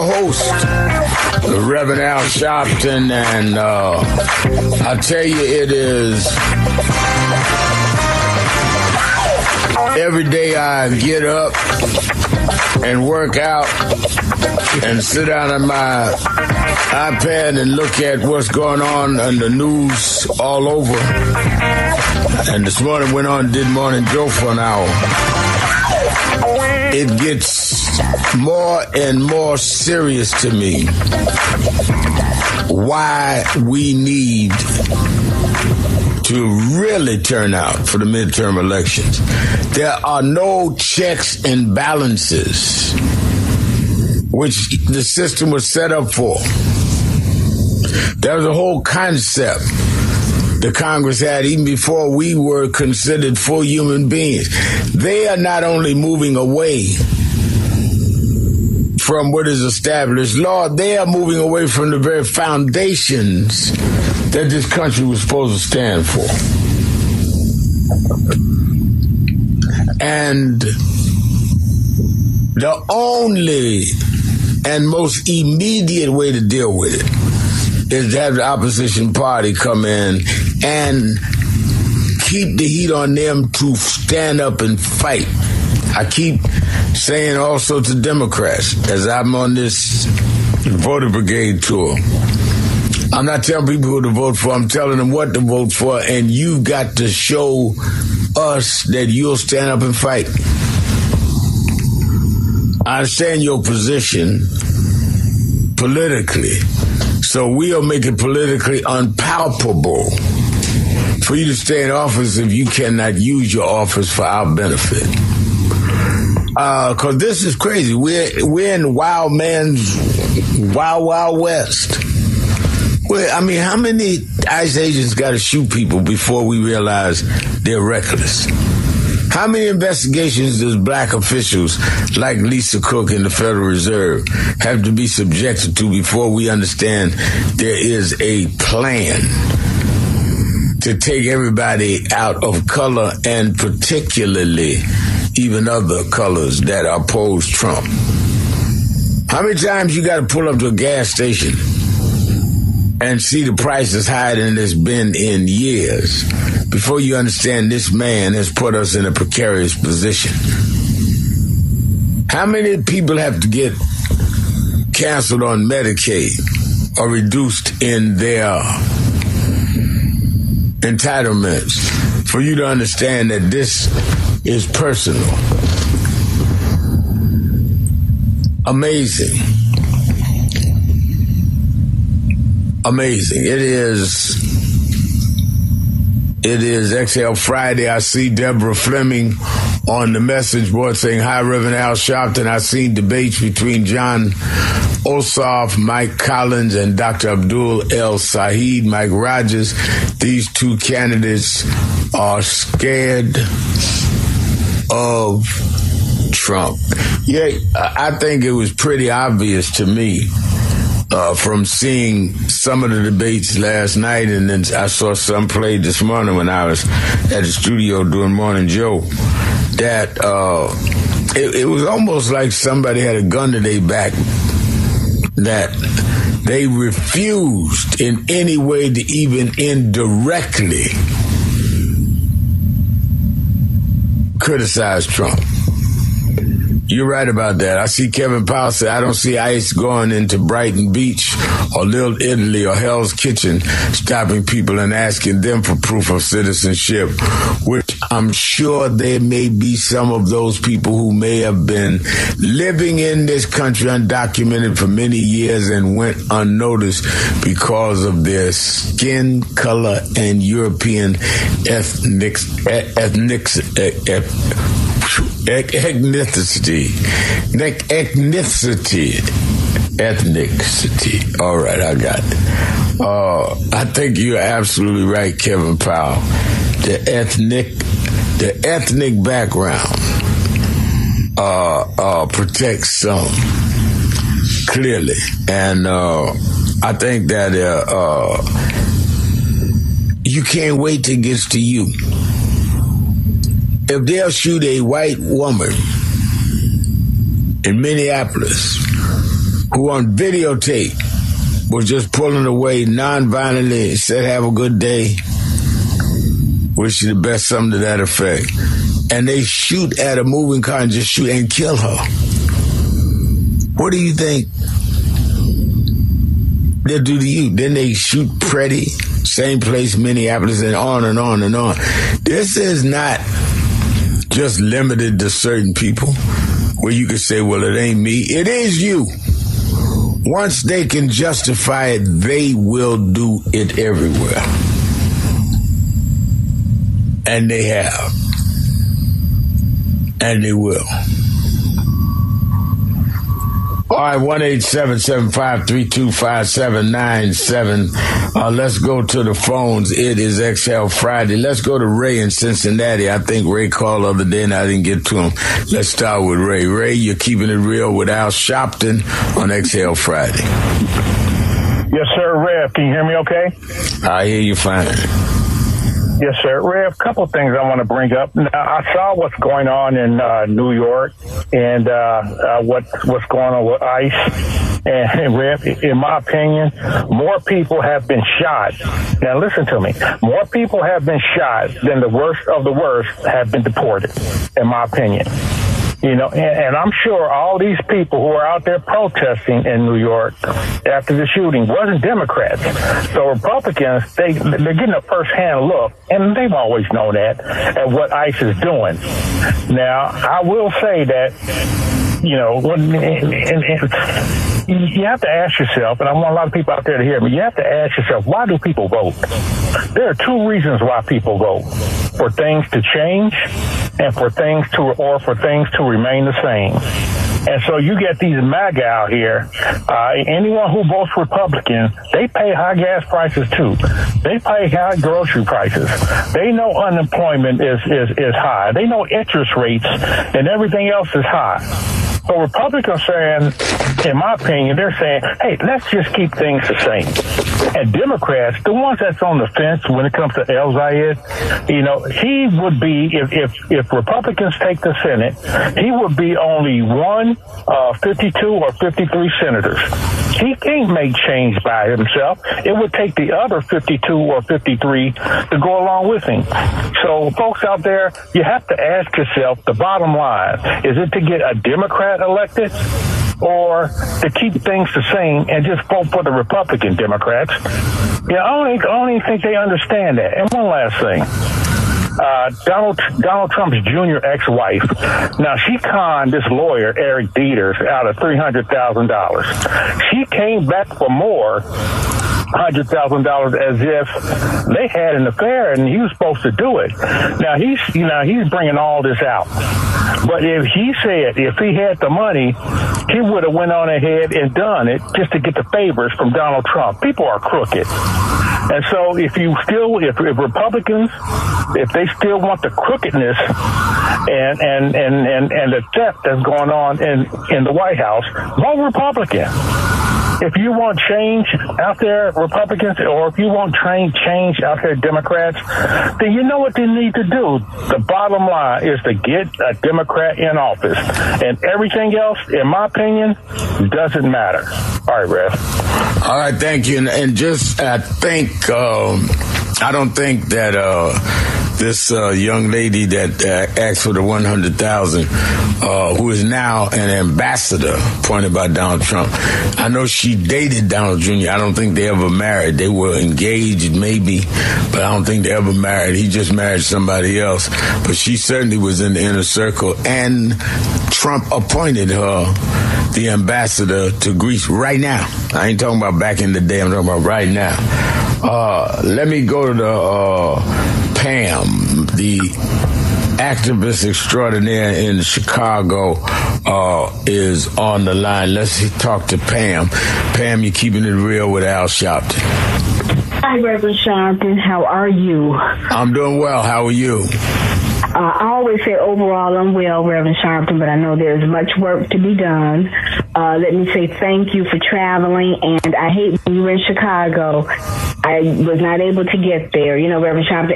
Host, Reverend Al Sharpton, and I tell you, it is every day I get up and work out and sit down on my iPad and look at what's going on in the news all over. And this morning went on, did Morning Joe for an hour. It gets more and more serious to me why we need to really turn out for the midterm elections. There are no checks and balances, which the system was set up for. There was a whole concept the Congress had even before we were considered full human beings. They are not only moving away from what is established law, they are moving away from the very foundations that this country was supposed to stand for. And the only and most immediate way to deal with it is to have the opposition party come in and keep the heat on them to stand up and fight. I keep saying also to Democrats, as I'm on this voter brigade tour, I'm not telling people who to vote for, I'm telling them what to vote for, and you've got to show us that you'll stand up and fight. I understand your position politically, so we'll make it politically unpalatable for you to stay in office if you cannot use your office for our benefit. Because this is crazy. We're in wild man's wild west. I mean, how many ICE agents got to shoot people before we realize they're reckless? How many investigations does black officials like Lisa Cook in the Federal Reserve have to be subjected to before we understand there is a plan to take everybody out of color, and particularly even other colors that oppose Trump? How many times you got to pull up to a gas station and see the prices higher than it's been in years before you understand this man has put us in a precarious position? How many people have to get canceled on Medicaid or reduced in their entitlements for you to understand that this is personal? Amazing. Amazing. It is Exhale Friday. I see Deborah Fleming on the message board saying, "Hi, Reverend Al Sharpton. I've seen debates between John Ossoff, Mike Collins, and Dr. Abdul El Saeed, Mike Rogers. These two candidates are scared of Trump." Yeah, I think it was pretty obvious to me from seeing some of the debates last night, and then I saw some played this morning when I was at the studio doing Morning Joe, that it was almost like somebody had a gun to their back, that they refused in any way to even indirectly criticize Trump. You're right about that. I see Kevin Powell say, "I don't see ICE going into Brighton Beach or Little Italy or Hell's Kitchen, stopping people and asking them for proof of citizenship," which I'm sure there may be some of those people who may have been living in this country undocumented for many years and went unnoticed because of their skin color and European ethnicity. All right, I got it. I think you're absolutely right, Kevin Powell. The ethnic background protects some, clearly, and I think that you can't wait till it gets to you. If they'll shoot a white woman in Minneapolis who on videotape was just pulling away non-violently, said, have a good day, wish you the best, something to that effect. And they shoot at a moving car and just shoot and kill her. What do you think they'll do to you? Then they shoot Freddie, same place, Minneapolis, and on and on and on. This is not just limited to certain people where you can say, well, it ain't me. It is you. Once they can justify it, they will do it everywhere. And they have. And they will. All right, 1-877-532-5797. Let's go to the phones. It is Exhale Friday. Let's go to Ray in Cincinnati. I think Ray called the other day and I didn't get to him. Let's start with Ray. Ray, you're keeping it real with Al Sharpton on Exhale Friday. Yes, sir, Rev. Can you hear me okay? I hear you fine. Yes, sir. Rev, a couple of things I want to bring up. Now, I saw what's going on in New York and what's going on with ICE. And Rev, in my opinion, more people have been shot. Now, listen to me. More people have been shot than the worst of the worst have been deported, in my opinion. You know, and I'm sure all these people who are out there protesting in New York after the shooting wasn't Democrats. So Republicans, they're getting a first-hand look, and they've always known that, at what ICE is doing. Now, I will say that, you know, you have to ask yourself, and I want a lot of people out there to hear me, you have to ask yourself, why do people vote? There are two reasons why people vote: for things to change and for things to remain the same. And so you get these MAGA out here. Anyone who votes Republican, they pay high gas prices too. They pay high grocery prices. They know unemployment is high. They know interest rates and everything else is high. So Republicans saying, in my opinion, they're saying, hey, let's just keep things the same. And Democrats, the ones that's on the fence when it comes to El Zayed, you know, he would be, if Republicans take the Senate, he would be only one 52 or 53 senators. He can't make change by himself. It would take the other 52 or 53 to go along with him. So folks out there, you have to ask yourself the bottom line. Is it to get a Democrat elected or to keep things the same and just vote for the Republican Democrats? Yeah, I don't even think they understand that. And one last thing. Donald Trump's junior ex-wife. Now, she conned this lawyer, Eric Dieters, out of $300,000. She came back for more, $100,000, as if they had an affair and he was supposed to do it. Now, he's bringing all this out. But if he had the money, he would have went on ahead and done it just to get the favors from Donald Trump. People are crooked. And so if Republicans, if they still want the crookedness and the theft that's going on in the White House, vote Republican. If you want change out there, Republicans, or if you want change out there, Democrats, then you know what they need to do. The bottom line is to get a Democrat in office. And everything else, in my opinion, doesn't matter. All right, Rev. All right, thank you. And just, I don't think that this young lady that asked for the $100,000, who is now an ambassador appointed by Donald Trump. I know she dated Donald Jr. I don't think they ever married. They were engaged maybe, but I don't think they ever married. He just married somebody else. But she certainly was in the inner circle, and Trump appointed her the ambassador to Greece right now. I ain't talking about back in the day. I'm talking about right now. Let me go to the Pam, the activist extraordinaire in Chicago, is on the line. Let's talk to Pam. Pam, you're keeping it real with Al Sharpton. Hi, Reverend Sharpton. How are you? I'm doing well. How are you? I always say overall I'm well, Reverend Sharpton, but I know there's much work to be done. Let me say thank you for traveling, and I hate when you were in Chicago. I was not able to get there. You know, Reverend Sharpton,